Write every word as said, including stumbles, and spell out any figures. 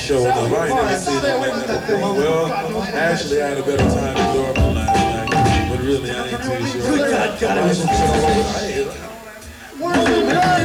showing up. I ain't never seen that like that before. Well, actually, I had a better time in Dortmund last night, but really, I ain't too sure. I watched some shit all over. I ain't-